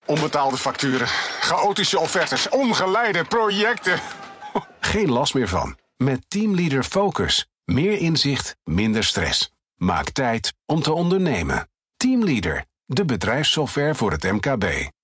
Onbetaalde facturen, chaotische offertes, ongeleide projecten. Geen last meer van. Met Teamleader Focus. Meer inzicht, minder stress. Maak tijd om te ondernemen. Teamleader, de bedrijfssoftware voor het MKB.